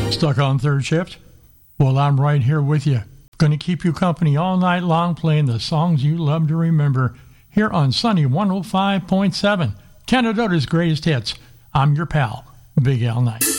Stuck on third shift? Well, I'm right here with you. Going to keep you company all night long playing the songs you love to remember here on Sunny 105.7, Canada's greatest hits. I'm your pal, Big Al Knight.